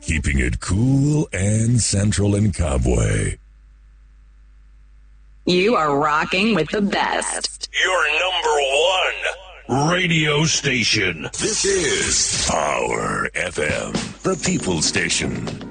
keeping it cool and central in Cobway. You are rocking with the best. Your number one radio station. This is Power FM, the People Station.